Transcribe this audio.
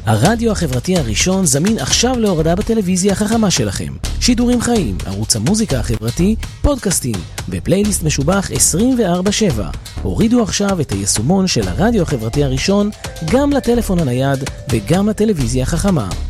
הרדיו החברתי הראשון זמין עכשיו להורדה בטלוויזיה החכמה שלכם. שידורים חיים, ערוץ המוזיקה החברתי, פודקאסטים ופלייליסט משובח 24/7. הורידו עכשיו את היישומון של הרדיו החברתי הראשון גם לטלפון הנייד וגם לטלוויזיה החכמה.